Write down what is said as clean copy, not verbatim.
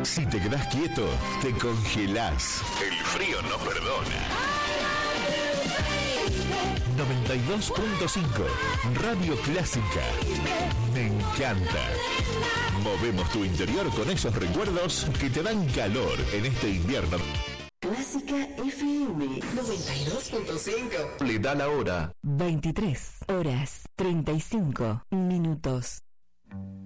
Si te quedás quieto, te congelás. El frío no perdona. 92.5 Radio Clásica. Me encanta. Movemos tu interior con esos recuerdos que te dan calor en este invierno. Clásica FM 92.5. Le da la hora. 23 horas 35 minutos.